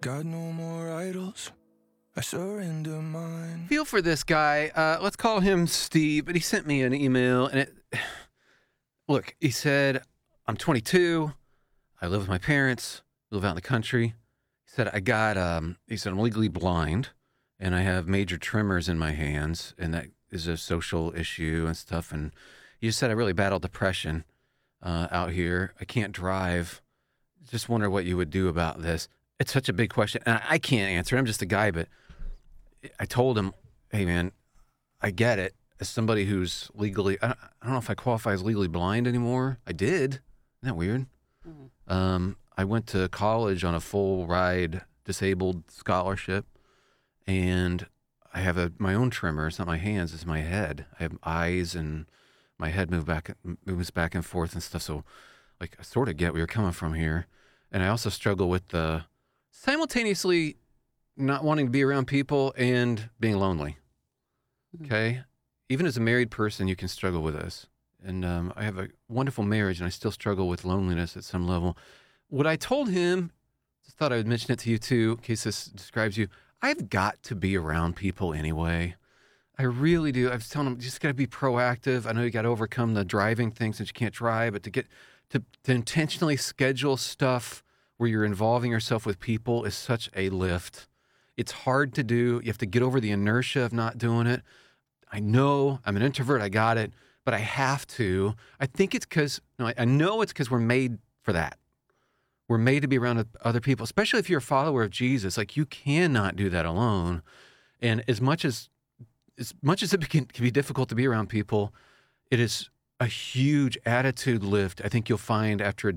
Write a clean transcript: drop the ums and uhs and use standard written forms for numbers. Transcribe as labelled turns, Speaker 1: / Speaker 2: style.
Speaker 1: Got no more idols. I surrender mine.
Speaker 2: Feel for this guy. Let's call him Steve. But he sent me an email, and look, he said, "I'm 22. I live with my parents. Live out in the country." He said, he said, "I'm legally blind, and I have major tremors in my hands, and that is a social issue and stuff." And he just said, "I really battle depression out here. I can't drive. Just wonder what you would do about this." It's such a big question, and I can't answer it. I'm just a guy, but I told him, "Hey, man, I get it. As somebody who's legally, I don't know if I qualify as legally blind anymore. I did. Isn't that weird? I went to college on a full ride disabled scholarship, and I have my own tremor. It's not my hands, it's my head. I have eyes, and my head moves back and forth and stuff. So, like, I sort of get where you're coming from here. And I also struggle with the simultaneously not wanting to be around people and being lonely. Okay? Even as a married person, you can struggle with this. And I have a wonderful marriage, and I still struggle with loneliness at some level. What I told him, just thought I would mention it to you too, in case this describes you. I've got to be around people anyway. I really do. I was telling him, you just got to be proactive. I know you got to overcome the driving thing since you can't drive, but to intentionally schedule stuff where you're involving yourself with people is such a lift. It's hard to do. You have to get over the inertia of not doing it. I know I'm an introvert. I got it, but I have to. I think it's because, I know it's because we're made for that. We're made to be around other people, especially if you're a follower of Jesus. Like, you cannot do that alone. And as much as it can be difficult to be around people, it is a huge attitude lift. I think you'll find after a